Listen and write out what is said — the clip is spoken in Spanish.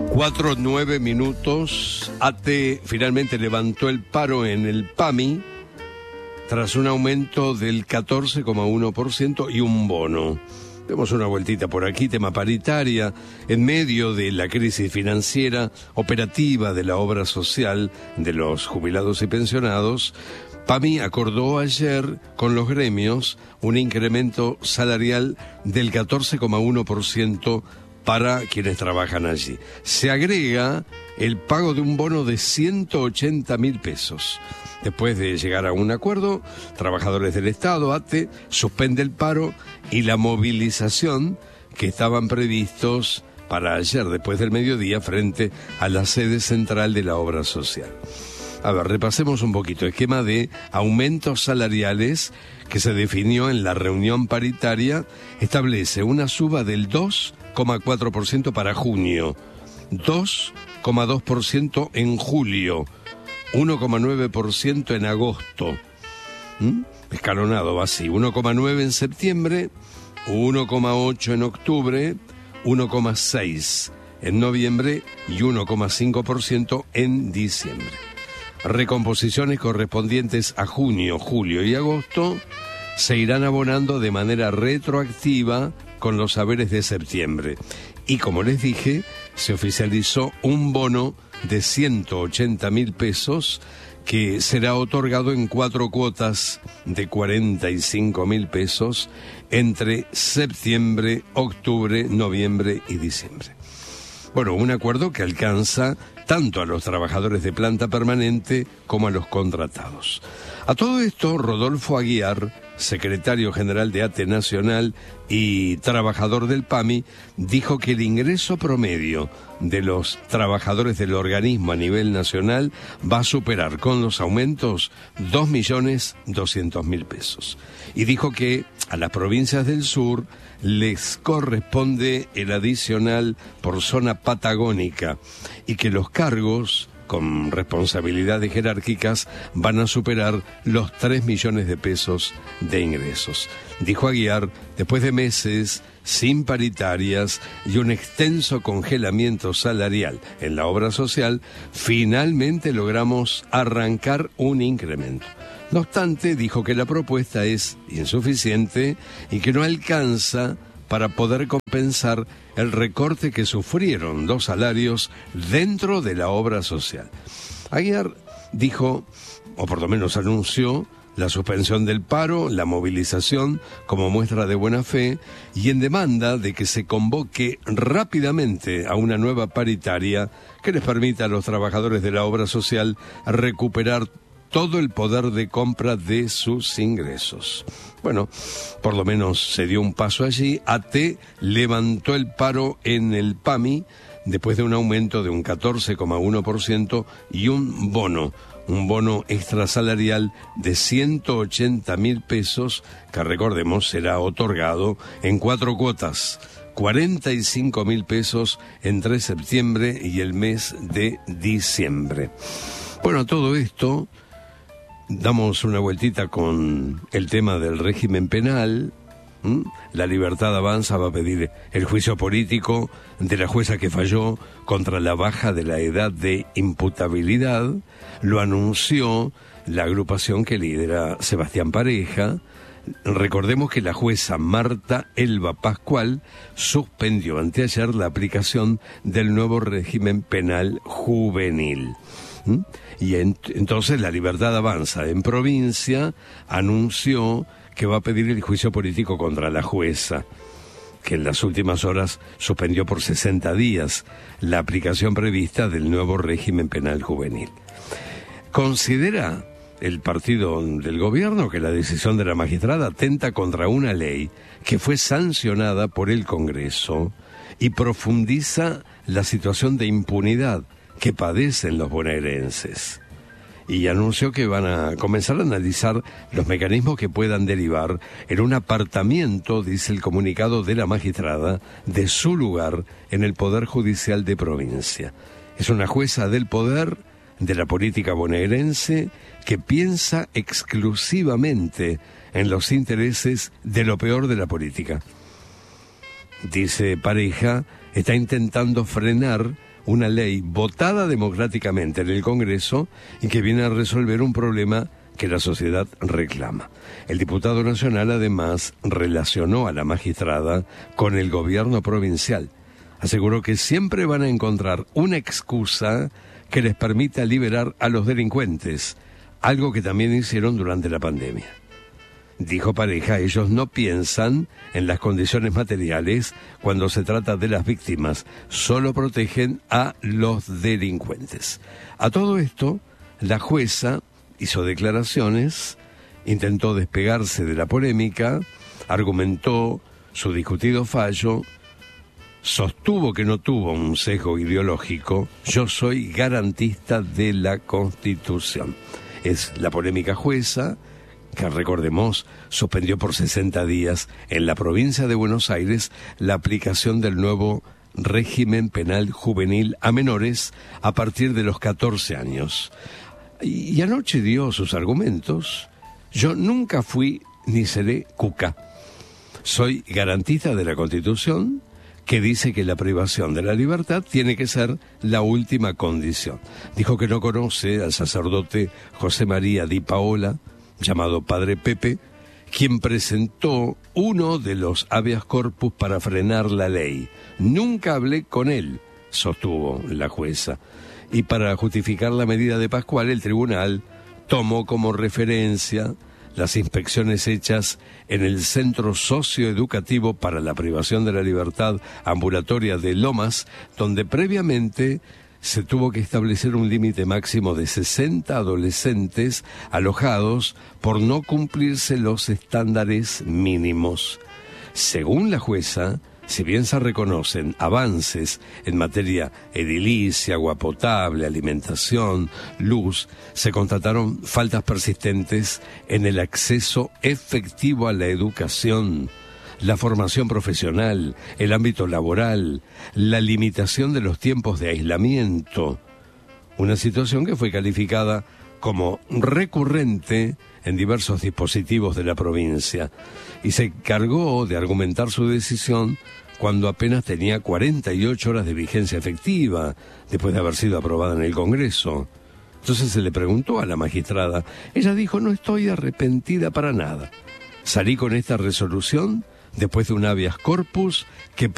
4:09. ATE finalmente levantó el paro en el PAMI tras un aumento del 14,1% y un bono. Demos una vueltita por aquí, tema paritaria. En medio de la crisis financiera operativa de la obra social de los jubilados y pensionados, PAMI acordó ayer con los gremios un incremento salarial del 14,1% para quienes trabajan allí. Se agrega el pago de un bono de 180.000 pesos. Después de llegar a un acuerdo, trabajadores del Estado, ATE, suspende el paro y la movilización que estaban previstos para ayer, después del mediodía, frente a la sede central de la obra social. A ver, repasemos un poquito. Esquema de aumentos salariales que se definió en la reunión paritaria establece una suba del 2,4% para junio, 2,2% en julio, 1,9% en agosto. Escalonado va así, 1,9% en septiembre, 1,8% en octubre, 1,6% en noviembre y 1,5% en diciembre. Recomposiciones correspondientes a junio, julio y agosto se irán abonando de manera retroactiva con los haberes de septiembre. Y como les dije, se oficializó un bono de 180.000 pesos que será otorgado en 4 cuotas de 45.000 pesos entre septiembre, octubre, noviembre y diciembre. Bueno, un acuerdo que alcanza tanto a los trabajadores de planta permanente como a los contratados. A todo esto, Rodolfo Aguiar, secretario general de ATE Nacional y trabajador del PAMI, dijo que el ingreso promedio de los trabajadores del organismo a nivel nacional va a superar con los aumentos 2.200.000 pesos. Y dijo que a las provincias del sur les corresponde el adicional por zona patagónica y que los cargos con responsabilidades jerárquicas van a superar los 3 millones de pesos de ingresos. Dijo Aguiar, después de meses sin paritarias y un extenso congelamiento salarial en la obra social, finalmente logramos arrancar un incremento. No obstante, dijo que la propuesta es insuficiente y que no alcanza para poder compensar el recorte que sufrieron los salarios dentro de la obra social. Aguiar dijo, o por lo menos anunció, la suspensión del paro, la movilización como muestra de buena fe y en demanda de que se convoque rápidamente a una nueva paritaria que les permita a los trabajadores de la obra social recuperar todo el poder de compra de sus ingresos. Bueno, por lo menos se dio un paso allí. ATE levantó el paro en el PAMI después de un aumento de un 14,1% y un bono extrasalarial de 180.000 pesos que, recordemos, será otorgado en 4 cuotas. 45.000 pesos entre septiembre y el mes de diciembre. Bueno, todo esto, damos una vueltita con el tema del régimen penal. La Libertad Avanza va a pedir el juicio político de la jueza que falló contra la baja de la edad de imputabilidad. Lo anunció la agrupación que lidera Sebastián Pareja. Recordemos que la jueza Marta Elba Pascual suspendió anteayer la aplicación del nuevo régimen penal juvenil. Y entonces la Libertad Avanza en provincia anunció que va a pedir el juicio político contra la jueza, que en las últimas horas suspendió por 60 días la aplicación prevista del nuevo régimen penal juvenil. Considera el partido del gobierno que la decisión de la magistrada atenta contra una ley que fue sancionada por el Congreso y profundiza la situación de impunidad que padecen los bonaerenses. Y anunció que van a comenzar a analizar los mecanismos que puedan derivar en un apartamiento, dice el comunicado de la magistrada, de su lugar en el Poder Judicial de provincia. Es una jueza del poder, de la política bonaerense, que piensa exclusivamente en los intereses de lo peor de la política. Dice Pareja, está intentando frenar una ley votada democráticamente en el Congreso y que viene a resolver un problema que la sociedad reclama. El diputado nacional además relacionó a la magistrada con el gobierno provincial. Aseguró que siempre van a encontrar una excusa que les permita liberar a los delincuentes, algo que también hicieron durante la pandemia. Dijo Pareja, ellos no piensan en las condiciones materiales cuando se trata de las víctimas, solo protegen a los delincuentes. A todo esto, la jueza hizo declaraciones, intentó despegarse de la polémica, argumentó su discutido fallo, sostuvo que no tuvo un sesgo ideológico. Yo soy garantista de la Constitución. Es la polémica jueza que, recordemos, suspendió por 60 días en la provincia de Buenos Aires la aplicación del nuevo régimen penal juvenil a menores a partir de los 14 años. Y anoche dio sus argumentos. Yo nunca fui ni seré cuca. Soy garantista de la Constitución, que dice que la privación de la libertad tiene que ser la última condición. Dijo que no conoce al sacerdote José María Di Paola, llamado Padre Pepe, quien presentó uno de los habeas corpus para frenar la ley. Nunca hablé con él, sostuvo la jueza. Y para justificar la medida de Pascual, el tribunal tomó como referencia las inspecciones hechas en el Centro Socioeducativo para la Privación de la Libertad Ambulatoria de Lomas, donde previamente se tuvo que establecer un límite máximo de 60 adolescentes alojados por no cumplirse los estándares mínimos. Según la jueza, si bien se reconocen avances en materia edilicia, agua potable, alimentación, luz, se constataron faltas persistentes en el acceso efectivo a la educación, la formación profesional, el ámbito laboral, la limitación de los tiempos de aislamiento, una situación que fue calificada como recurrente en diversos dispositivos de la provincia, y se encargó de argumentar su decisión cuando apenas tenía 48 horas de vigencia efectiva, después de haber sido aprobada en el Congreso. Entonces se le preguntó a la magistrada. Ella dijo, no estoy arrepentida para nada. Salí con esta resolución después de un habeas corpus que